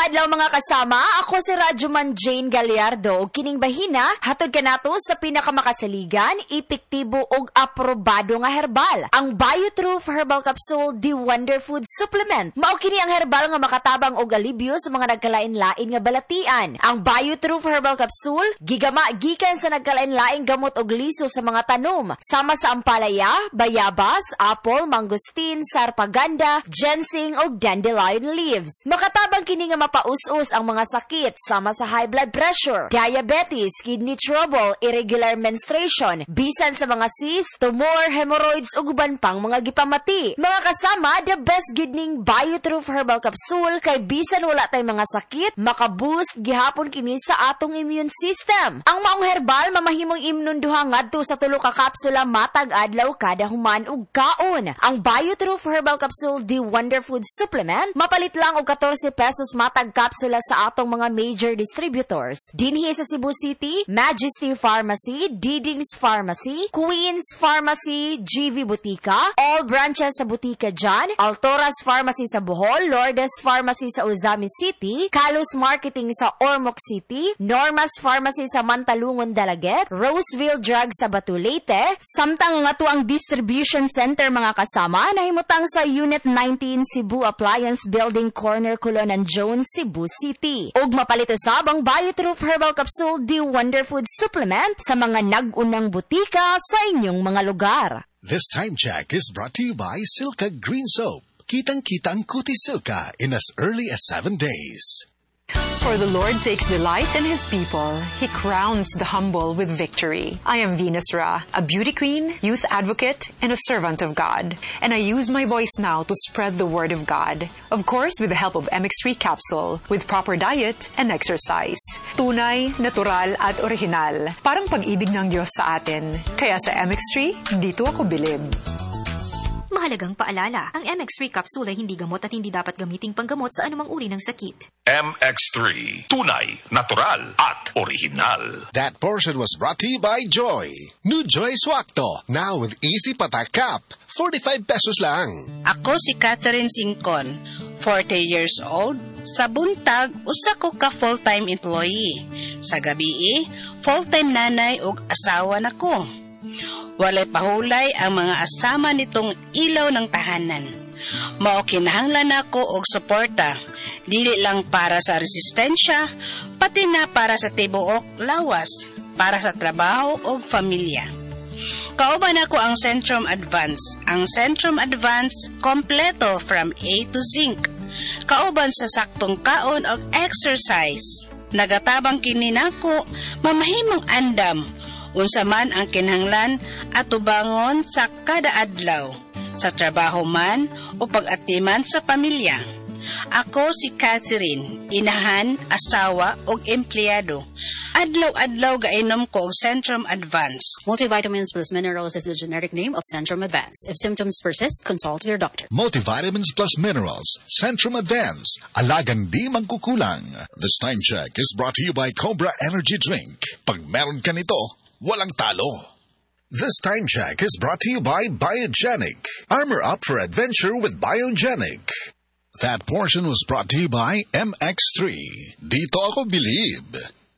adlaw mga kasama, ako si Radyoman Jane Gallardo ug kining bahina hatod kanato sa pinakamakasaligan, epektibo ug aprobado nga herbal, ang BioTruth Herbal Capsule The Wonder Food Supplement. Mao kini ang herbal nga makatabang og alibyo sa mga nagkalain-lain nga balatian. Ang BioTruth Herbal Capsule gigama gikan sa nagkalain-laing gamot og liso sa mga tanom, sama sa ampalaya, bayabas, apple, mangosteen, sarpaganda, ginseng ug dandelion leaves. Makatabang kini nga mapaus-us ang mga sakit sama sa high blood pressure, diabetes, kidney trouble, irregular menstruation, bisan sa mga cyst, tumor, hemorrhoids ug uban pang mga gipamati. Mga kasama, the best gid ning BioTruth Herbal Capsule kay bisan wala tay mga sakit, makaboost gihapon kini sa atong immune system. Ang maong herbal mamahimong imnon duha ngadto sa 3 ka kapsula matag adlaw kada human ug kaon. Ang BioTruth Herbal Capsule The Wonder Food Supplement mapalit lang og 14 pesos matag kapsula sa atong mga major distributors. Dinhi sa Cebu City, Majesty Pharmacy, Didings Pharmacy, Queens Pharmacy, GV Butika, all branches sa Butika dyan, Altoras Pharmacy sa Bohol, Lourdes Pharmacy sa Uzami City, Kalos Marketing sa Ormoc City, Normas Pharmacy sa Mantalungon Dalaget, Roseville Drug sa Batu Leyte, samtang nga to ang distribution center mga kasama nahimutang sa Unit 19 Cebu Appliance Building Corner Colonan Jones, Cebu City. Ug mapalit usab ang BioTruth Herbal Capsule The Wonder Food Supplement sa mga nag-unang butika sa inyong mga lugar. This time check is brought to you by Silka Green Soap. Kitang-kita ang Kuti Silka in as early as 7 days. For the Lord takes delight in His people. He crowns the humble with victory. I am Venus Ra, a beauty queen, youth advocate, and a servant of God. And I use my voice now to spread the word of God. Of course, with the help of MX3 capsule, with proper diet and exercise. Tunay, natural, at original. Parang pag-ibig ng Diyos sa atin. Kaya sa MX3, dito ako bilib. Mahalagang paalala, ang MX3 capsule ay hindi gamot at hindi dapat gamiting panggamot sa anumang uri ng sakit. MX3, tunay, natural, at original. That portion was brought to you by Joy. New Joy Swakto, now with easy patak cap. 45 pesos lang. Ako si Catherine Sincon, 40 years old. Sa buntag, usa ko ka full-time employee. Sa gabi, full-time nanay ug asawa nako. Walay pahulay ang mga asama nitong ilaw ng tahanan. Mao kinahanglan ako og suporta, dili lang para sa resistensya, pati na para sa tibuok lawas, para sa trabaho ug pamilya. Kauban ako ang Centrum Advance. Ang Centrum Advance kompleto from A to Zinc. Kauban sa saktong kaon ug exercise. Nagatabang kini nako mamahimong andam. Unsa man ang kinahanglan at tubangon sa kada adlaw, sa trabaho man o pag-atiman sa pamilya. Ako si Catherine, inahan, asawa o empleyado. Adlaw-adlaw gainom ko og Centrum Advance. Multivitamins plus minerals is the generic name of Centrum Advance. If symptoms persist, consult your doctor. Multivitamins plus minerals, Centrum Advance. Alagang di magkukulang. This time check is brought to you by Cobra Energy Drink. Pag meron ka nito, walang talo. This time check is brought to you by Biogenic. Armor up for adventure with Biogenic. That portion was brought to you by MX3. Dito ako bilib.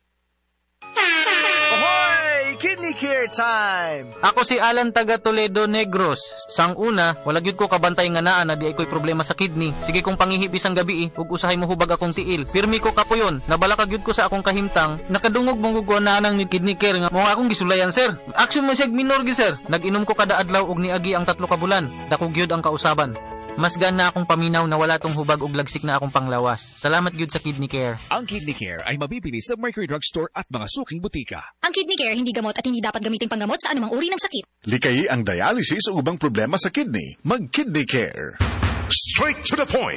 Ahoy! Kidney Care time! Ako si Alan taga Toledo Negros. Sang una, wala gyud ko kabantay nga naa na di ay ko'y problema sa kidney. Sige kong pangihip isang gabi ug usahay mo hubag akong tiil. Pirmi ko kapuyon. Nabalakag gyud ko sa akong kahimtang. Nakadungog mong gugwana nang ni Kidney Care nga mo akong gisulayan sir. Action man siya minor gi sir. Nag-inom ko kada adlaw ug niagi ang 3 ka bulan. Dako gyud ang kausaban. Mas gana akong paminaw na wala tong hubag ug lagsik na akong panglawas. Salamat gyud sa Kidney Care. Ang Kidney Care ay mabibili sa Mercury Drugstore at mga suking butika. Ang Kidney Care hindi gamot at hindi dapat gamiting panggamot sa anumang uri ng sakit. Likay ang dialysis o ubang problema sa kidney. Mag-Kidney Care. Straight to the point.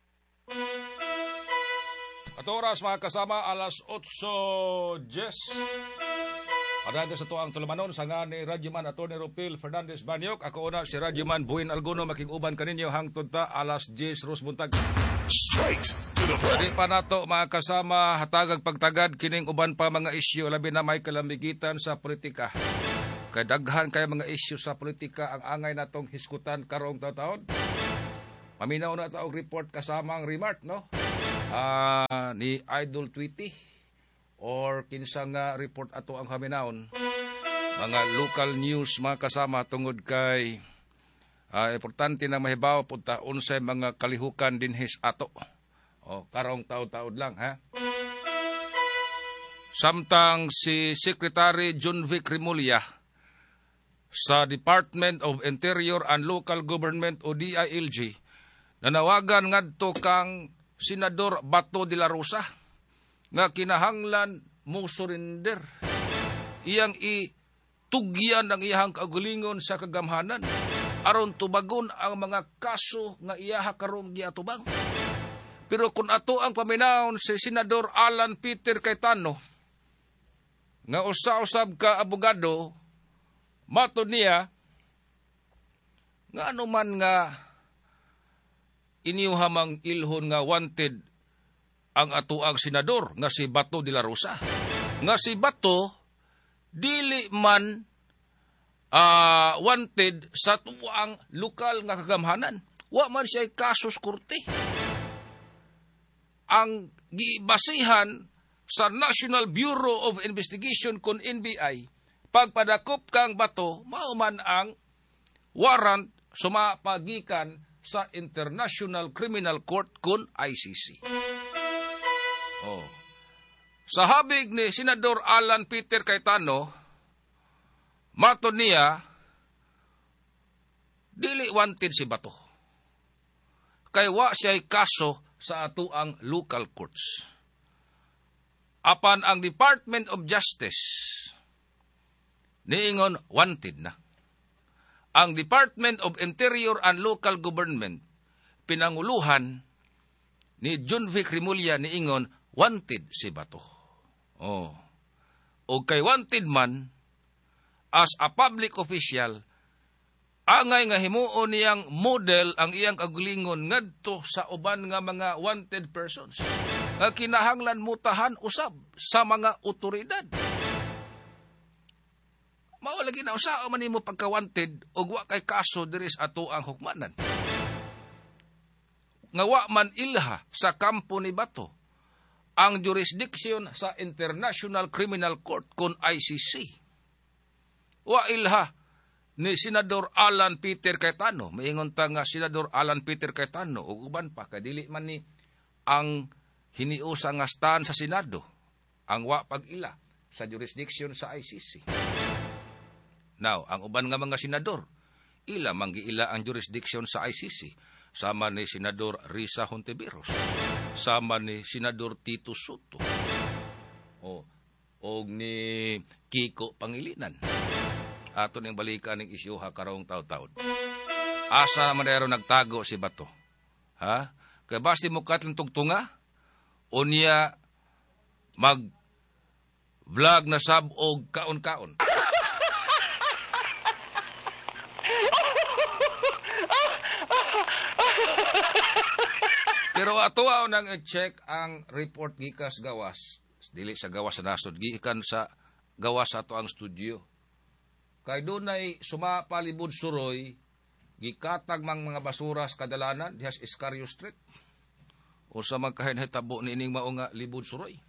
At oras mga kasama, alas 8:10. Adado sa tuang tulumanon sa nga ni Radyoman Atty. Ropil Fernandez Banyok. Ako una si Radyoman Buin Alguno makiguban kaninyo hangtod ta alas 10 Ros buntag. Straight to the point. Di pa nato mga kasama hatagag pagtagad kining uban pa mga isyu labi na may kalambigitan sa politika. Kay daghan kay mga isyu sa politika ang angay natong hiskutan karong taon. Maminaw na ta og report kasama ang remark no. ni Idol Tweety or kinsa nga report ato ang haminaon. Mga local news mga kasama tungod kay importante na mahibaw punta unsay mga kalihukan dinhis ato. Karong taod-taod lang ha. Samtang si Secretary John Vic Remulla sa Department of Interior and Local Government o DILG nanawagan ngadto kang Senador Bato de la Rosa nga kinahanglan mo surrender. Iyang itugyan ang iyahang kaugalingon sa kagamhanan aron tubagon ang mga kaso nga iyaha karong giatubang. Pero kung ato ang paminaon si Senador Alan Peter Cayetano nga usa-usab ka abogado, matod niya nga anuman nga iniuhamang ilhon nga wanted ang atuang senador nga si Bato de la Rosa. Nga si Bato dili man wanted sa tuang lokal nga kagamhanan. Wa man siya kasos korte. Ang gibasihan sa National Bureau of Investigation kon NBI pagpadakop kang Bato mao man ang warrant sumapagikan sa International Criminal Court kon ICC. Sa habig ni Senador Alan Peter Cayetano, mato niya dili wanted si Bato. Kay wa siya'y kaso sa atuang local courts. Apan ang Department of Justice niingon wanted na. Ang Department of Interior and Local Government pinanguluhan ni John Vic Remulla niingon wanted si Bato. O kay wanted man as a public official angay nga himuon niyang model ang iyang kagulingon ngadto sa uban nga mga wanted persons nga kinahanglan mutahan usab sa mga otoridad. Mao lagi na usa man nimo pagka-wanted ug wa kay kaso diri sa ato ang hukmanan. Nga wa man ilha sa kampo ni Bato ang jurisdiction sa International Criminal Court kon ICC. Wa ilha ni Senador Alan Peter Cayetano. Maingon ta nga Senador Alan Peter Cayetano ug uban pa kay dili man ni ang hiniusa nga stand sa Senado ang wa pag-ila sa jurisdiction sa ICC. Now, ang uban nga mga senador, ila manggiila ang jurisdiction sa ICC. Sama ni Senador Risa Hontiveros, sama ni Senador Tito Soto, o ni Kiko Pangilinan. Ato ning balikan ng isyuha karong taud-taud. Asa naman dayro nagtago si Bato? Ha? Kaya basti mo katlang tugtunga? O niya mag-vlog na sabog kaon-kaon? Pero ato nang i-check ang report gikas gawas. Dili sa gawas sa nasod. Gikan sa gawas sa ato ang studio. Kay dunay sumapalibod suroy, gikatag mang mga basura sa kadalanan, dihas Iscario Street. O sa magkahinhitabo ni ining mao nga libod suroy.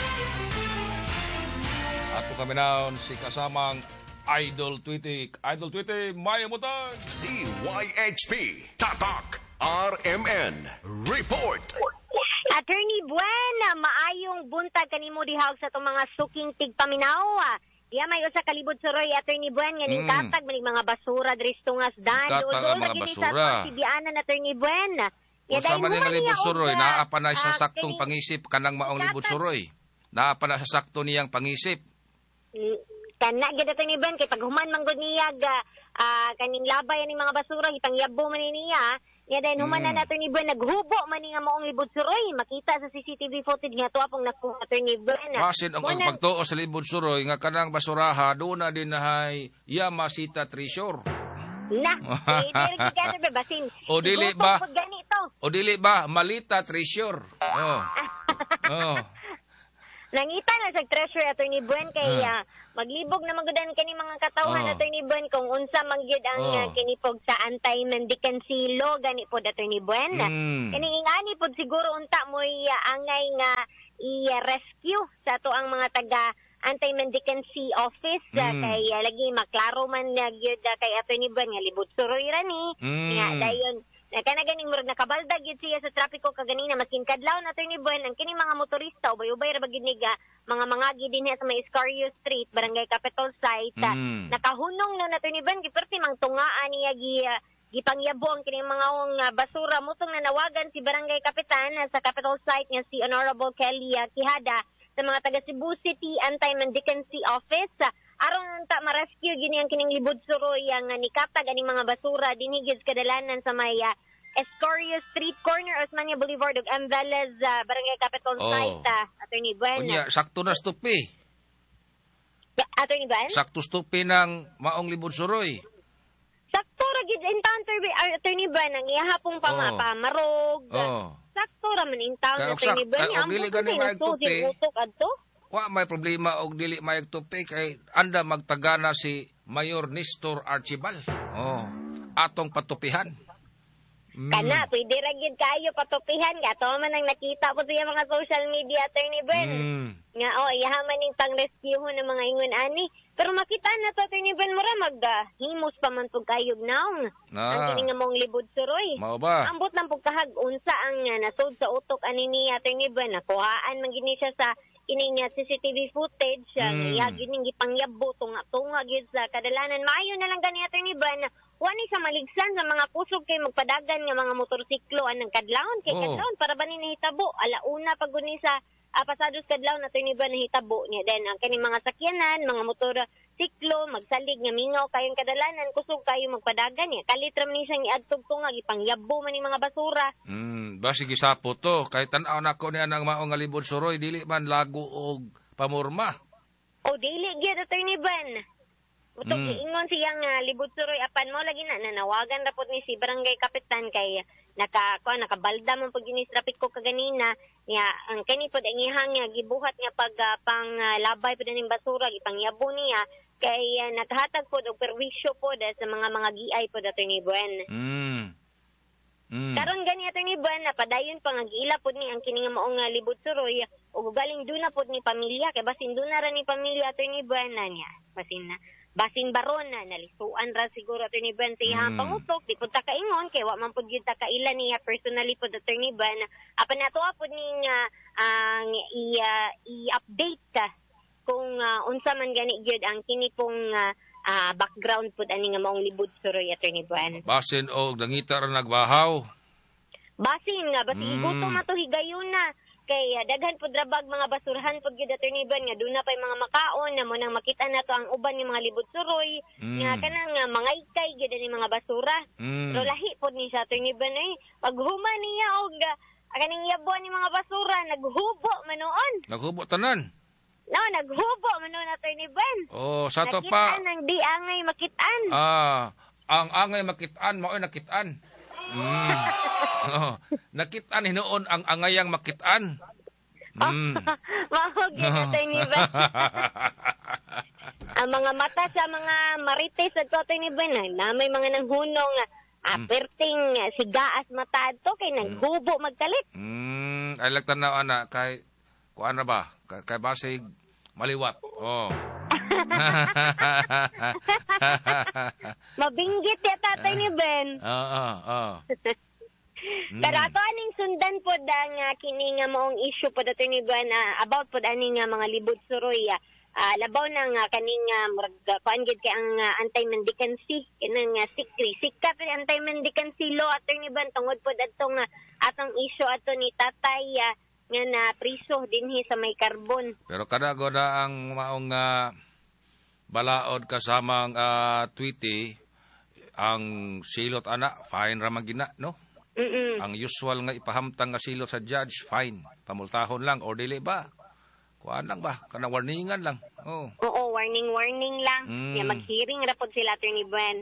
Ato kami naon si kasamang Idol Tweety. Idol Tweety, mayamutan! DYHP, Tatak, RMN, Report! Attorney Buena, maayong buntag kanimo dihag sa itong mga suking tigpaminaw. Diya may usa kalibod suroy, Attorney Buen, nga ning katag maning mga basura diri tungas dan. Katag ang mga basura. Sibianan, Attorney Buen. Usa man nga libod suroy, naa pa na sa saktong pangisip kanang maong libod suroy. Naa pa na sa sakto niyang pangisip. Kana gid Attorney Buen, kay paghuman man gud niya kaning labay ning mga basura, ipangyabo man niya. Nga dahil human na Attorney Buen, naghubo man nga maong libod suroy. Makita sa CCTV footage nga to apong nakuha Attorney Buen. Masin ang pagtuo sa libod suroy nga kanang basuraha doon na din nahay Yamasita Treasure. Na, basin. O dili ba Malita Treasure. Nangita na sa treasury Attorney Buen kay maglibog na magudan kani mga katawhan Attorney Buen kung unsa man gyud ang kinipog sa anti-mendicancy law gani pod Attorney Buen. Kani ingani pod siguro unta mo angay nga i-rescue sa to ang mga taga anti-mendicancy office kay lagi maklaro man gyud kay Attorney Buen nga libot suroy ra ni nga dayon kana ganing murag nakabalda gyud siya sa trapiko kaganina makin kadlaw na Attorney Buen ang kini mga motorista ubay-ubay ra bagid niga mga mangagi dinhi sa may Escario Street Barangay Capitol Site nakahunong na Attorney Buen giperti mang tungaan niya gipangyabong kini mga basura mutong nanawagan si Barangay Kapitan sa Capitol Site nga si Honorable Kelly Quijada sa mga taga Cebu City Anti-Mendicancy Office aron ta ma-rescue gini ang kining libod suroy ang nikatag aning mga basura dinhi gyud kadalanan sa may Escorio Street corner Osmania Boulevard ug M. Velez Barangay Capitol Site Attorney Buen. Unya sakto na stupi. Attorney Buen? Sakto stupi ng maong libod suroy. Sakto ra gid encounter Attorney Buen ang ihapong pamarog. Sakto ra man encounter Attorney Buen ang dili gani maigtupi. Wa may problema og dili maigtupi kay anda magtagana si Mayor Nestor Archibal. Atong patupihan. Kana, pwede ra gyud kayo patupihan nga to man ang nakita po sa mga social media Attorney Buen. Nga iyahaman ning pang-rescue ng mga ingon ani. Pero makita na to Attorney Buen mura maghimos pa man pug kayog naong. Ang kini nga mong libod suroy. Mao ba? Ambot lang pug kahag unsa ang nasud sa utok ani ni Attorney Buen nakuhaan man gini siya sa kining CCTV footage iya gining gipangyabo tunga gyud sa kadalanan maayo na lang gani Attorney Buen wani sa maligsan sa mga kusog kay magpadagan nga mga motorsiklo anang kadlawon kay kadlawon para ba ni nahitabo alauna pag guni sa pasados kadlawon Attorney Buen nahitabo niya then ang kaning mga sakyanan mga motorsiklo magsalig nga mingaw kayong kadalanan kusog kayo magpadagan niya kalitram ni siyang iadtog tunga gipangyabo man ning mga basura. Basi gisapo to kay tan-aw nako niya nang maong nga libod suroy dili man lago og pamorma. Dili gyud Attorney Buen. Utong ingon siyang libod suroy apan mo lagi na nanawagan ra pud ni si Barangay Kapitan kay nakabalda man pag ginis traffic ko kaganina niya ang kani pud ang ihang gibuhat nga pag panglabay pud ning basura gipangyabo niya kay naghatag pud og perwisyo pud sa mga giay pud Attorney Buen. Karon gani Attorney Buen napadayon pa nga giila pud ni ang kini nga maong libod suroy ug galing duna pud ni pamilya kay basin duna ra ni pamilya Attorney Buen niya basin baron na nalisuan ra siguro Attorney Buen sa iyang pangutok di pud ta kaingon kay wa man pud gyud ta kaila niya personally pud Attorney Buen apan nato pud ning i-update kung unsa man gani gyud ang kini pong background pud ani nga maong libod suroy Attorney Buen. Basin og dangita ra nagbahaw. Basin gutom na to higayuna. Kay daghan pud rabag mga basurahan pud gyud Attorney Buen nga duna pay mga makaon na mo nang makita na to ang uban ni mga libod suroy nga kanang mga ikay gyud ni mga basura. Pero lahi pud ni sa Attorney Buen paghuman niya og kaning yabo ni mga basura naghubo manoon. Naghubo tanan. No, naghubo manoon Attorney Buen. Sa to pa. Nakita nang di angay makitaan. Ang angay makitaan mao nakitaan. Nakitaan hinoon ang angayang makitaan. Mahog yun Attorney Buen. Ang mga mata sa mga marites at Attorney Buen na may mga nanghunong perting sigaas mata to kay naghubo magkalit. Ay lagtanaw ana kay kuan na ba? Kay basig maliwat. Mabinggit ya tatay ni Ben. Pero ato aning sundan po ang kini nga maong issue po dato ni Ben about po aning mga libod suroy. Labaw na nga kaning paanggid kay ang anti-mendicancy kinang sikat anti-mendicancy law Attorney Buen tungod po datong atong issue ato ni tatay nga na priso dinhi sa may karbon. Pero kada goda ang maong balaod kasamang tweety ang silot ana fine ra man gina no. Ang usual nga ipahamtang nga silot sa judge fine pamultahon lang or dili ba kuan lang ba kana warningan lang. Oo warning lang ya mag-hearing ra pod sila Attorney Buen.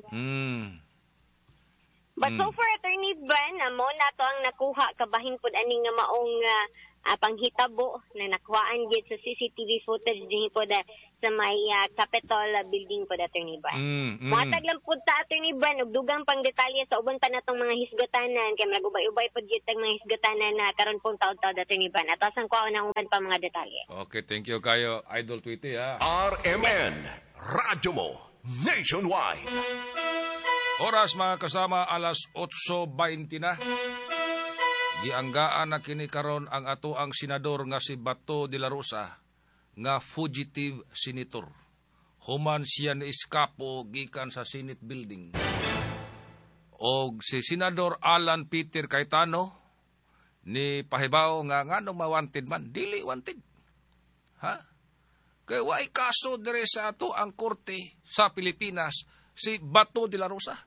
But so far Attorney Buen mo na to ang nakuha kabahin pod aning nga maong panghitabo na nakuhaan gid sa CCTV footage din po sa may Capitol building po Attorney Ban. Matag lang po ta Attorney Ban ug dugang pang detalye sa uban pa natong mga hisgatanan kay magubay-ubay pod gyud tag mga hisgatanan na karon pong taud-taud Attorney Ban. Atasan ko ang uban pa mga detalye. Okay, thank you kayo Idol Tweety ha. RMN Radyo mo Nationwide. Oras mga kasama alas 8:20 na. Gianggaan na kini karon ang ato ang senador nga si Bato de la Rosa nga fugitive senator. Human siya ni iskapo gikan sa Senate building. Og si Senador Alan Peter Cayetano ni pahibaw nga nganong ma-wanted man, dili wanted. Ha? Kay way kaso dire sa ato ang korte sa Pilipinas si Bato de la Rosa.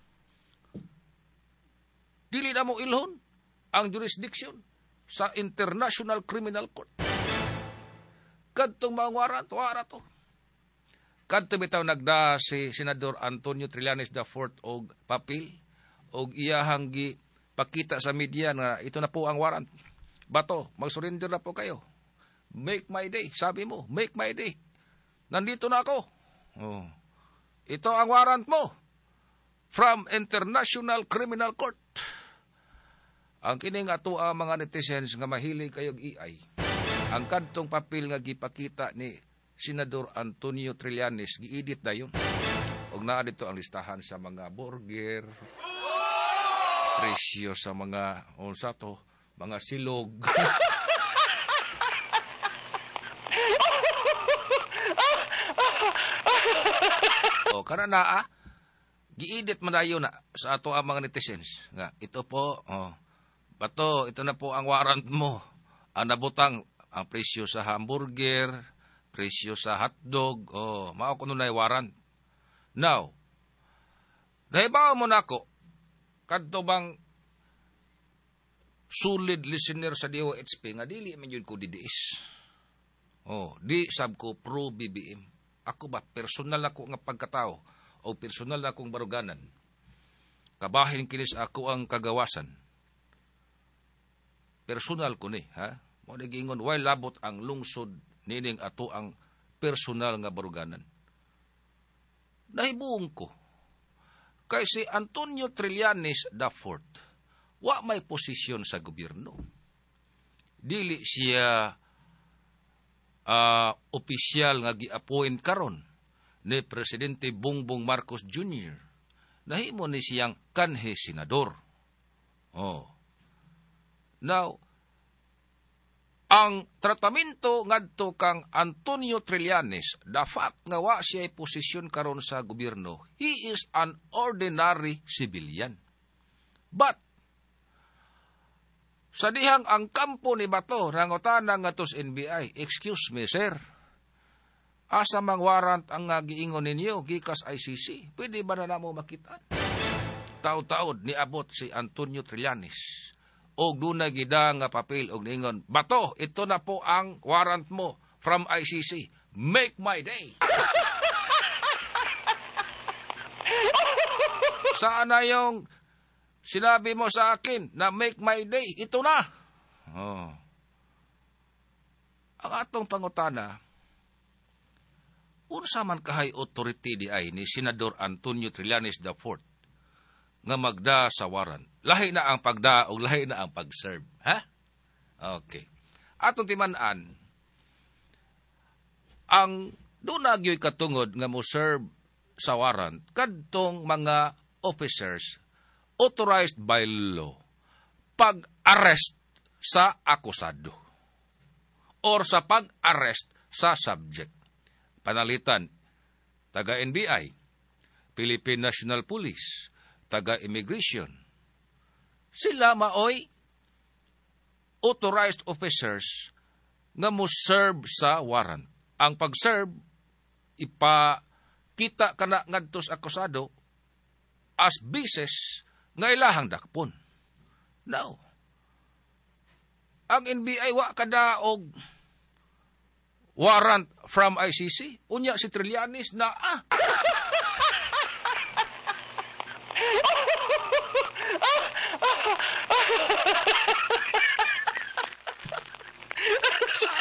Dili na mo ilhon ang jurisdiction sa International Criminal Court. Kadtong mga warat to. Kadto bitaw nagda si Senador Antonio Trillanes IV og papel og iyahang gi pakita sa media na ito na po ang warrant. Bato, mag-surrender na po kayo. Make my day, sabi mo, make my day. Nandito na ako. Oh. Ito ang warrant mo from International Criminal Court. Ang kining ato ang mga netizens nga mahilig kayog iay. Ang kadtong papel nga gipakita ni Senador Antonio Trillanes giedit dayon. Og naa dito ang listahan sa mga burger, presyo sa mga unsa to, mga silog. O kana naa giedit man dayon na sa ato ang mga netizens nga ito po Bato, ito na po ang warrant mo. Ang nabutang ang presyo sa hamburger, presyo sa hotdog, mao kuno na warrant. Now, nahibaw mo na ako, kadto bang solid listener sa DOHP nga dili man yun ko didiis. Di sab ko pro BBM. Ako ba, personal ako nga pagkatao o personal na akong baruganan. Kabahin kinis ako ang kagawasan. Personal ko ni, ha? Mo nagingon why labot ang lungsod nining ato ang personal nga baruganan. Nahibuong ko. Kay si Antonio Trillanes IV, wa may posisyon sa gobyerno. Dili siya opisyal nga gi-appoint karon ni Presidente Bongbong Marcos Jr. Nahimo ni siyang kanhe senador. Now, ang tratamento ngadto kang Antonio Trillanes, the fact nga wa siya posisyon karon sa gobyerno, he is an ordinary civilian. But, sa dihang ang kampo ni Bato, nangutana nga tos NBI, excuse me sir, asa mang warrant ang giingon ninyo, gikas ICC, pwede ba na namo makitaan? Taud-taud ni abot si Antonio Trillanes. Og duna gida nga papel og ningon, Bato, ito na po ang warrant mo from ICC. Make my day. Saan na yung sinabi mo sa akin na make my day? Ito na. Ang atong pangutana, unsa man kahay authority di ay ni Senador Antonio Trillanes IV nga magda sa warrant. Lahi na ang pagda o lahi na ang pag-serve. Ha? Okay. Atong timan-an, ang doon nagyo'y katungod nga mo serve sa warrant, kadtong mga officers authorized by law pag-arrest sa akusado or sa pag-arrest sa subject. Panalitan, taga-NBI, Philippine National Police, taga-immigration. Sila maoy authorized officers nga mo serve sa warrant. Ang pag-serve, ipakita ka na ngadtos akusado as bises nga ilahang dakpon. Now, ang NBI wa kada og warrant from ICC. Unya si Trillanes na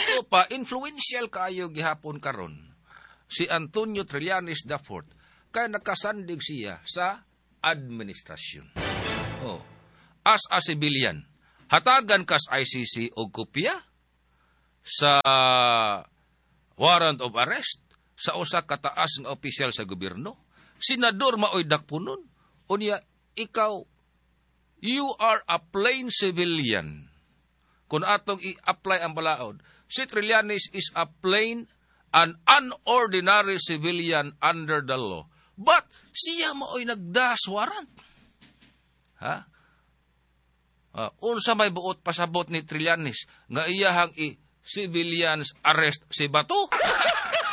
ato pa, influential kayo gihapon karon si Antonio Trillanes IV, kaya nakasandig siya sa administrasyon. Oh. As a civilian, hatagan kas ICC og kopya sa warrant of arrest sa usa ka taas nga opisyal sa gobyerno. Senador maoy dakpunon, unya ikaw, you are a plain civilian. Kung atong i-apply ang balaod, si Trillanes is a plain and unordinary civilian under the law. But siya maoy nagdas warrant. Ha? Unsa may buot pasabot ni Trillanes nga iyahang i-civilians arrest si Bato?